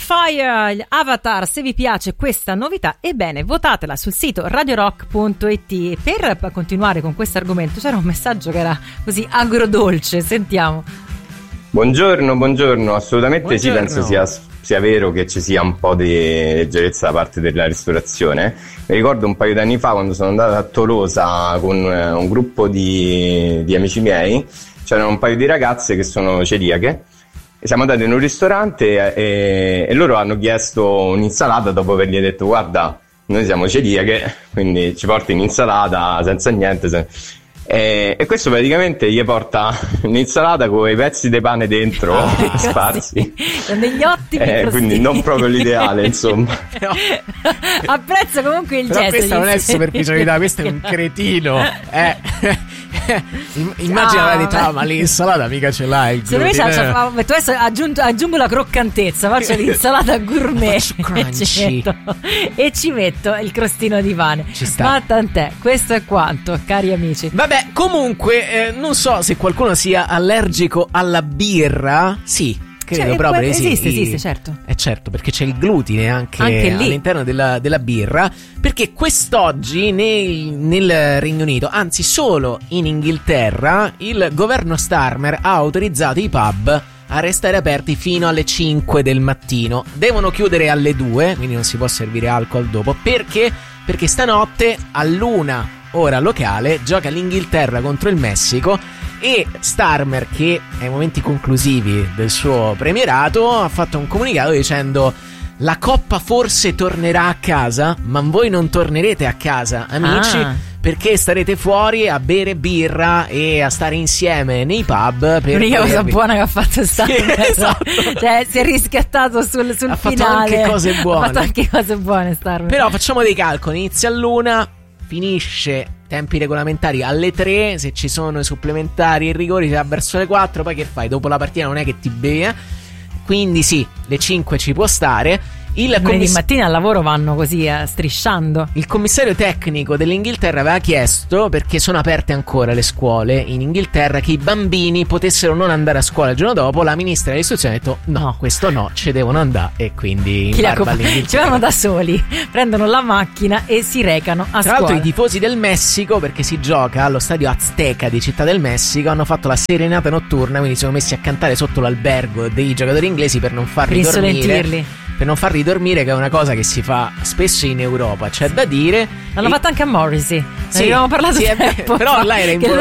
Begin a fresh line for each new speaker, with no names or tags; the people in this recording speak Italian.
Fire, Avatar. Se vi piace questa novità, ebbene votatela sul sito radiorock.it. Per continuare con questo argomento c'era un messaggio che era così agrodolce, sentiamo.
Buongiorno, assolutamente
Buongiorno.
sì, penso sia vero che ci sia un po' di leggerezza da parte della ristorazione. Mi ricordo un paio di anni fa, quando sono andato a Tolosa con un gruppo di amici miei, c'erano un paio di ragazze che sono celiache e siamo andati in un ristorante e loro hanno chiesto un'insalata dopo avergli detto: guarda, noi siamo celiache, quindi ci porti un'insalata senza niente. E questo praticamente gli porta un'insalata con i pezzi di pane dentro sparsi,
con degli ottimi
quindi non proprio l'ideale, insomma.
Apprezzo comunque il
Però
gesto.
questa non è superficialità, questo è un cretino. Immagina la detà, ma l'insalata mica ce l'hai.
Se lui adesso aggiungo la croccantezza, faccio l'insalata gourmet e ci metto il crostino di pane.
Ci sta.
Ma tant'è, questo è quanto, cari amici.
Vabbè, comunque non so se qualcuno sia allergico alla birra. Sì, credo proprio
esiste, certo.
Certo, perché c'è il glutine anche
lì
all'interno della birra. Perché quest'oggi nel Regno Unito, anzi solo in Inghilterra, il governo Starmer ha autorizzato i pub a restare aperti fino alle 5 del mattino. Devono chiudere alle 2, quindi non si può servire alcol dopo. Perché? Perché stanotte all'1 ora locale gioca l'Inghilterra contro il Messico e Starmer, che è ai momenti conclusivi del suo premierato, ha fatto un comunicato dicendo: la coppa forse tornerà a casa, ma voi non tornerete a casa, amici, perché starete fuori a bere birra e a stare insieme nei pub.
L'unica cosa buona che ha fatto Starmer, esatto. Cioè si è riscattato sul
ha
finale.
fatto anche cose buone.
Ha fatto anche cose buone Starmer.
Però facciamo dei calcoli: inizia all'1, finisce tempi regolamentari alle 3, se ci sono i supplementari e i rigori va verso le 4, poi che fai? Dopo la partita non è che ti bevi, quindi sì, le 5 ci può stare.
Lunedì mattina al lavoro vanno così strisciando.
Il commissario tecnico dell'Inghilterra aveva chiesto, perché sono aperte ancora le scuole in Inghilterra, che i bambini potessero non andare a scuola il giorno dopo. La ministra dell'istruzione ha detto no, questo no, ci devono andare, e quindi
ci vanno da soli, prendono la macchina e si recano a
scuola.
Tra
l'altro i tifosi del Messico, perché si gioca allo stadio Azteca di Città del Messico, hanno fatto la serenata notturna, quindi sono messi a cantare sotto l'albergo dei giocatori inglesi per non farli dormire. Per non farli dormire, che è una cosa che si fa spesso in Europa, c'è da dire.
L'hanno fatto anche a Morrissey.
Sì,
abbiamo parlato tempo
però là era